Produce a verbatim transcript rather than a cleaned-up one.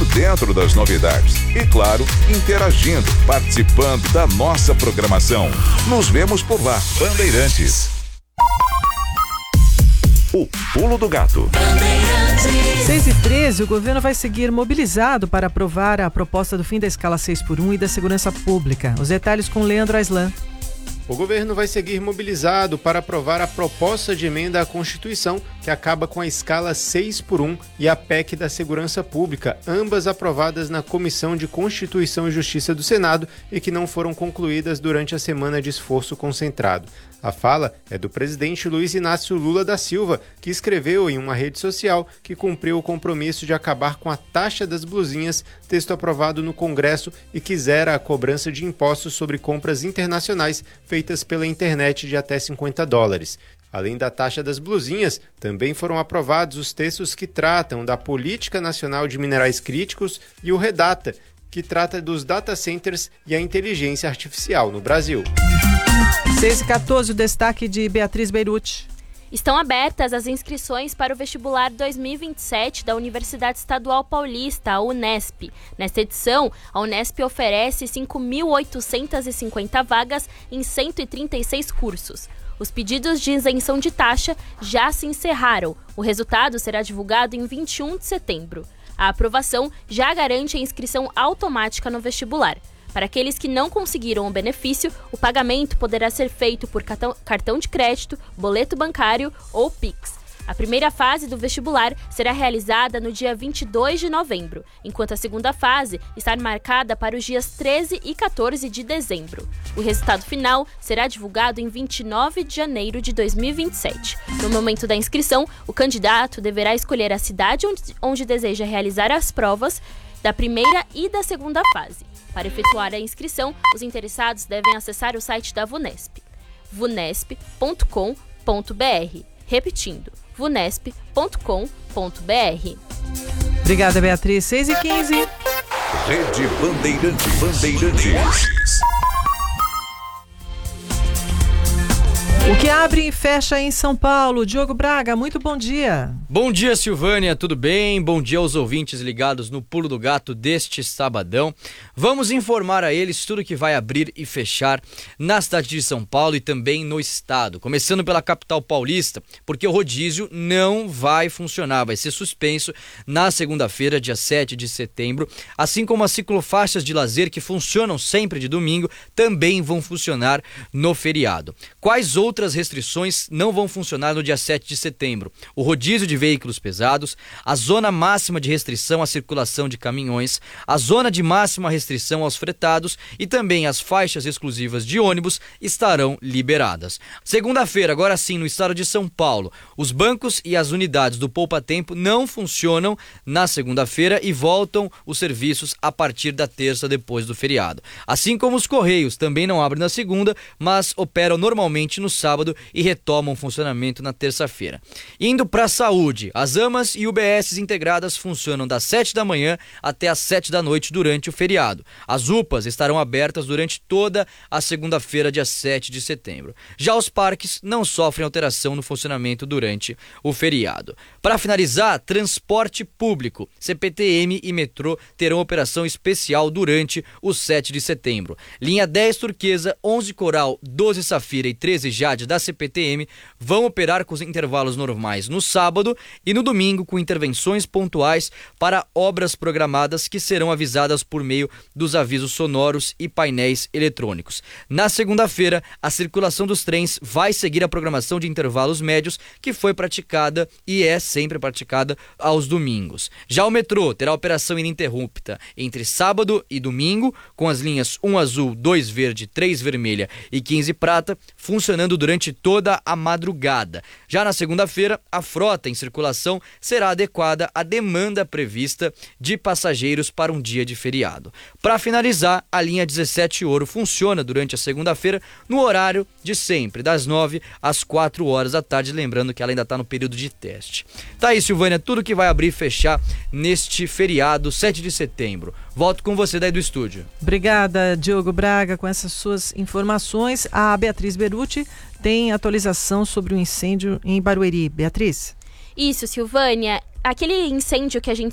dentro das novidades e, claro, interagindo, participando da nossa programação. Nos vemos por lá. Bandeirantes. O Pulo do Gato. seis e treze, o governo vai seguir mobilizado para aprovar a proposta do fim da escala seis por um e da segurança pública. Os detalhes com Leandro Aislan. O governo vai seguir mobilizado para aprovar a proposta de emenda à Constituição que acaba com a escala seis por um e a P E C da Segurança Pública, ambas aprovadas na Comissão de Constituição e Justiça do Senado e que não foram concluídas durante a semana de esforço concentrado. A fala é do presidente Luiz Inácio Lula da Silva, que escreveu em uma rede social que cumpriu o compromisso de acabar com a taxa das blusinhas, texto aprovado no Congresso e que zera a cobrança de impostos sobre compras internacionais feitas pela internet de até cinquenta dólares. Além da taxa das blusinhas, também foram aprovados os textos que tratam da Política Nacional de Minerais Críticos e o REDATA, que trata dos data centers e a inteligência artificial no Brasil. seis e quatorze, o destaque de Beatriz Beruti. Estão abertas as inscrições para o vestibular dois mil e vinte e sete da Universidade Estadual Paulista, a Unesp. Nesta edição, a Unesp oferece cinco mil oitocentas e cinquenta vagas em cento e trinta e seis cursos. Os pedidos de isenção de taxa já se encerraram. O resultado será divulgado em vinte e um de setembro. A aprovação já garante a inscrição automática no vestibular. Para aqueles que não conseguiram o benefício, o pagamento poderá ser feito por cartão de crédito, boleto bancário ou Pix. A primeira fase do vestibular será realizada no dia vinte e dois de novembro, enquanto a segunda fase está marcada para os dias treze e quatorze de dezembro. O resultado final será divulgado em vinte e nove de janeiro de dois mil e vinte e sete. No momento da inscrição, o candidato deverá escolher a cidade onde, onde deseja realizar as provas da primeira e da segunda fase. Para efetuar a inscrição, os interessados devem acessar o site da VUNESP, vunesp ponto com ponto br. Repetindo, vunesp ponto com ponto br. Obrigada, Beatriz. seis e quinze. Rede Bandeirantes. Bandeirantes. O que abre e fecha em São Paulo? Diogo Braga, muito bom dia. Bom dia, Silvânia, tudo bem? Bom dia aos ouvintes ligados no Pulo do Gato deste sabadão. Vamos informar a eles tudo que vai abrir e fechar na cidade de São Paulo e também no estado. Começando pela capital paulista, porque o rodízio não vai funcionar, vai ser suspenso na segunda-feira, dia sete de setembro, assim como as ciclofaixas de lazer que funcionam sempre de domingo também vão funcionar no feriado. Quais outras Outras restrições não vão funcionar no dia sete de setembro. O rodízio de veículos pesados, a zona máxima de restrição à circulação de caminhões, a zona de máxima restrição aos fretados e também as faixas exclusivas de ônibus estarão liberadas. Segunda-feira, agora sim, no estado de São Paulo, os bancos e as unidades do Poupa Tempo não funcionam na segunda-feira e voltam os serviços a partir da terça depois do feriado. Assim como os Correios também não abrem na segunda, mas operam normalmente no sábado e retomam funcionamento na terça-feira. Indo para a saúde, as AMAs e U B S integradas funcionam das sete da manhã até as sete da noite durante o feriado. As U P As estarão abertas durante toda a segunda-feira, dia sete de setembro. Já os parques não sofrem alteração no funcionamento durante o feriado. Para finalizar, transporte público, C P T M e metrô terão operação especial durante o sete de setembro. Linha dez Turquesa, onze Coral, doze Safira e treze Jade da C P T M vão operar com os intervalos normais no sábado e no domingo com intervenções pontuais para obras programadas que serão avisadas por meio dos avisos sonoros e painéis eletrônicos. Na segunda-feira, a circulação dos trens vai seguir a programação de intervalos médios que foi praticada e é sempre praticada aos domingos. Já o metrô terá operação ininterrupta entre sábado e domingo com as linhas um azul, dois verde, três vermelha e quinze prata funcionando durante toda a madrugada. Já na segunda-feira, a frota em circulação será adequada à demanda prevista de passageiros para um dia de feriado. Para finalizar, a linha dezessete Ouro funciona durante a segunda-feira no horário de sempre, das nove às quatro horas da tarde, lembrando que ela ainda está no período de teste. Tá aí, Silvânia, tudo que vai abrir e fechar neste feriado, sete de setembro. Volto com você daí do estúdio. Obrigada, Diogo Braga, com essas suas informações. A Beatriz Beruti tem atualização sobre o incêndio em Barueri. Beatriz? Isso, Silvânia. Aquele incêndio que a gente